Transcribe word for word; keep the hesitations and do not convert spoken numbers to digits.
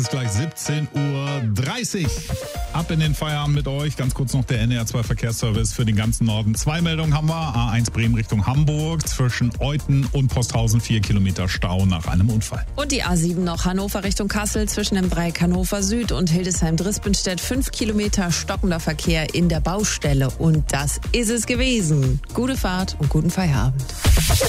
Es ist gleich siebzehn Uhr dreißig. Ab in den Feierabend mit euch. Ganz kurz noch der N D R zwei Verkehrsservice für den ganzen Norden. Zwei Meldungen haben wir. A eins Bremen Richtung Hamburg. Zwischen Euten und Posthausen vier Kilometer Stau nach einem Unfall. Und die A sieben noch Hannover Richtung Kassel zwischen dem Dreieck Hannover Süd und Hildesheim-Drispenstedt. Fünf Kilometer stockender Verkehr in der Baustelle. Und das ist es gewesen. Gute Fahrt und guten Feierabend.